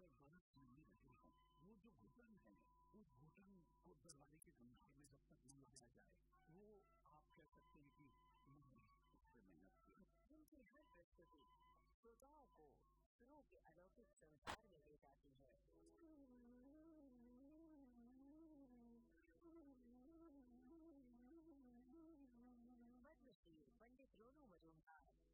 अगर बर्फ नहीं रखेगा, वो जो घुटन है, उस घुटन को दरवाजे के दिमाग में जब तक न लगाया जाए, वो आप कह सकते हैं कि नहीं उस पर मेहनत की। उनकी हर प्रस्तुति श्रोताओं को शुरू के अलौकिक संसार में ले जाती है।